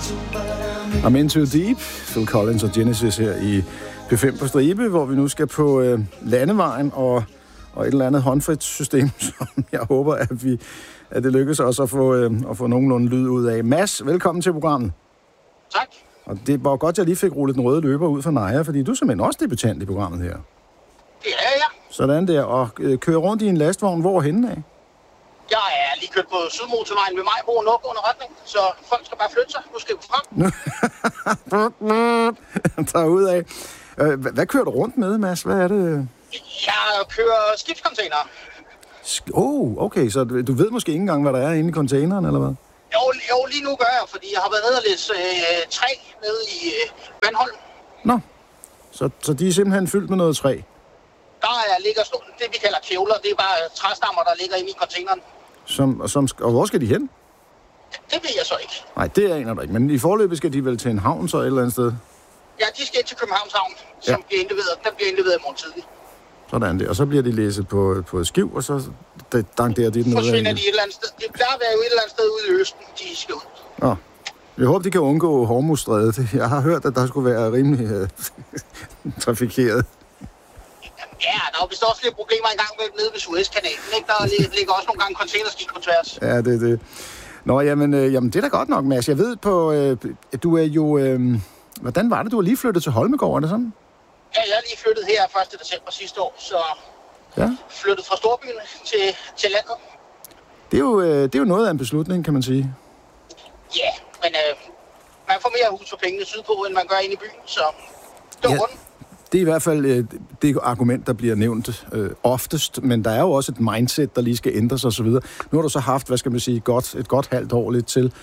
I'm Into Deep, Phil Collins og Genesis her i P5 på stribe, hvor vi nu skal på landevejen og et eller andet håndfrit system, som jeg håber, at det lykkes også at få nogenlunde lyd ud af. Mads, velkommen til programmet. Tak. Og det var godt, at jeg lige fik rullet den røde løber ud for Naja, fordi du er simpelthen også debutant i programmet her. Det er jeg. Sådan der, og kører rundt i en lastvogn, hvorhenne af? Jeg er lige kørt på Sydmotorvejen ved Majbro og Nordgående retning, så folk skal bare flytte sig. Nu skal vi frem. Tag ud af. Hvad kører du rundt med, Mads? Hvad er det? Jeg kører skibscontainer. Okay, så du ved måske ikke engang, hvad der er inde i containeren, eller hvad? Jo, lige nu gør jeg, fordi jeg har været nede og læse træ nede i Vandholm. Nå, så de er simpelthen fyldt med noget træ? Der ligger det, vi kalder kævler. Det er bare træstammer, der ligger inde i containeren. Og hvor skal de hen? Det ved jeg så ikke. Nej, det aner du ikke. Men i forløbet skal de vel til en havn så et eller andet sted? Ja, de skal ind til Københavns Havn, som bliver indleveret i morgen tidlig. Sådan det. Og så bliver de læsset på et skiv, og så dankerer de den ud af. Forsvinder de et eller andet sted. Det plejer at være jo et eller andet sted ude i Østen, de skal ud. Nå. Jeg håber, de kan undgå Hormuzstrædet. Jeg har hørt, at der skulle være rimelig trafikeret. Ja, der er jo vist også lidt problemer engang nede ved Suezkanalen, ikke? Der ligger også nogle gange containerskib på tværs. Ja, det er det. Nå, jamen, det er da godt nok, Mads. Jeg ved du er jo... hvordan var det? Du er lige flyttet til Holmegaard, er det sådan? Ja, jeg er lige flyttet her 1. december sidste år, så flyttet fra storbyen til landet. Det er jo noget af en beslutning, kan man sige. Ja, men man får mere hus for pengene sydpå, end man gør inde i byen, så det var rundt. Det er i hvert fald det argument, der bliver nævnt oftest, men der er jo også et mindset, der lige skal ændres osv. Nu har du så haft, hvad skal man sige, et godt halvt år lidt til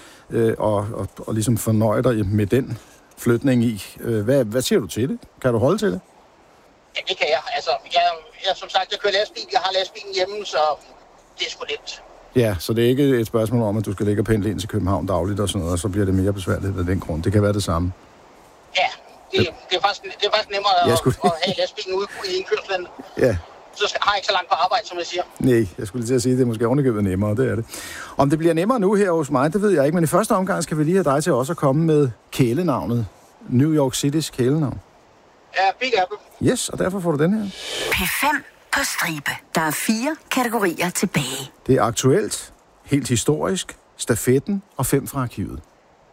og ligesom fornøje dig med den flytning i. Hvad siger du til det? Kan du holde til det? Ja, det kan jeg. Altså, jeg som sagt, jeg kører lastbil. Jeg har lastbilen hjemme, så det er sgu nemt. Ja, så det er ikke et spørgsmål om, at du skal ligge og pendle ind til København dagligt og sådan noget, og så bliver det mere besværligt af den grund. Det kan være det samme. Ja, det er faktisk nemmere at have lastbilen ude i indkørslen. Ja. Så har jeg ikke så langt på arbejde, som jeg siger. Nej, jeg skulle lige til at sige, at det er måske ovenikøbet nemmere, det er det. Om det bliver nemmere nu her hos mig, det ved jeg ikke, men i første omgang skal vi lige have dig til også at komme med kælenavnet. New York City's kælenavn. Ja, Big Apple. Yes, og derfor får du den her. P5 på stribe. Der er 4 kategorier tilbage. Det er aktuelt, helt historisk, stafetten og 5 fra arkivet.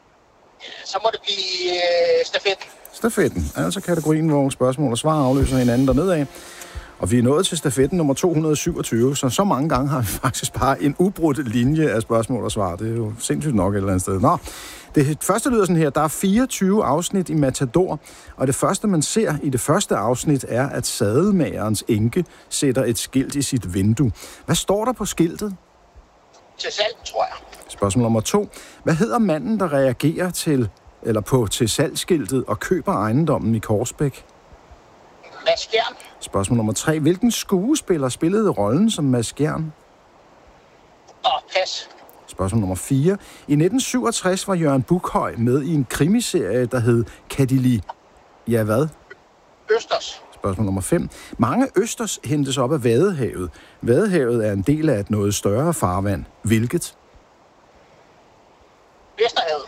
Så må det blive stafetten. Stafetten, altså kategorien, hvor spørgsmål og svar afløser hinanden dernede af. Og vi er nået til stafetten nummer 227, så mange gange har vi faktisk bare en ubrudt linje af spørgsmål og svar. Det er jo sindssygt nok et eller andet sted. Nå, det første lyder sådan her. Der er 24 afsnit i Matador, og det første, man ser i det første afsnit, er, at sadelmagerens enke sætter et skilt i sit vindue. Hvad står der på skiltet? Til salg, tror jeg. Spørgsmål nummer 2. Hvad hedder manden, der reagerer til salgsskiltet og køber ejendommen i Korsbæk? Mads Skjern. Spørgsmål nummer 3. Hvilken skuespiller spillede rollen som Mads Skjern? Pas. Spørgsmål nummer 4. I 1967 var Jørgen Bukhøj med i en krimiserie, der hed Kadili. Ja, hvad? Østers. Spørgsmål nummer 5. Mange østers hentes op af Vadehavet. Vadehavet er en del af et noget større farvand. Hvilket? Vesterhavet.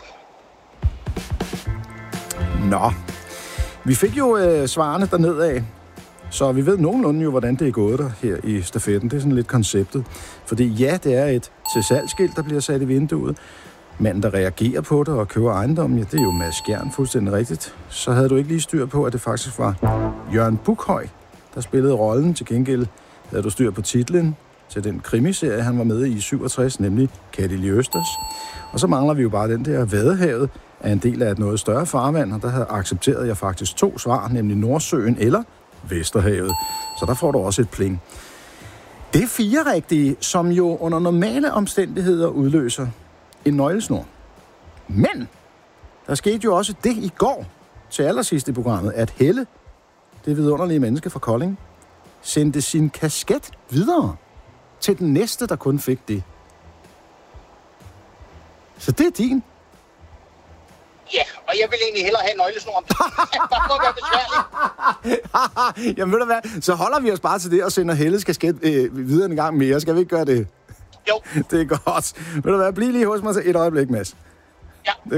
Nå. Vi fik jo svarene dernedad, så vi ved nogenlunde jo, hvordan det er gået der her i stafetten. Det er sådan lidt konceptet. Fordi ja, det er et til salgsskilt, der bliver sat i vinduet. Manden, der reagerer på det og køber ejendommen, ja, det er jo Mads Skjern, fuldstændig rigtigt. Så havde du ikke lige styr på, at det faktisk var Jørgen Bukhøj, der spillede rollen. Til gengæld havde du styr på titlen til den krimiserie, han var med i 67, nemlig Kadili Østers. Og så mangler vi jo bare den der Vadehavet, er en del af et noget større farvand, og der havde accepteret jeg faktisk 2 svar, nemlig Nordsøen eller Vesterhavet. Så der får du også et pling. Det er 4 rigtige, som jo under normale omstændigheder udløser en nøglesnor. Men der skete jo også det i går til allersidst i programmet, at Helle, det vidunderlige menneske fra Kolding, sendte sin kasket videre til den næste, der kun fik det. Så det er din. Ja, og jeg vil egentlig hellere have en nøglesnor. Bare for at være besværlig. Jamen ved du hvad, så holder vi os bare til det og sender Helles kasket videre en gang mere. Skal vi ikke gøre det? Jo. Det er godt. Ved du hvad, bliv lige hos mig til et øjeblik, Mads. Ja.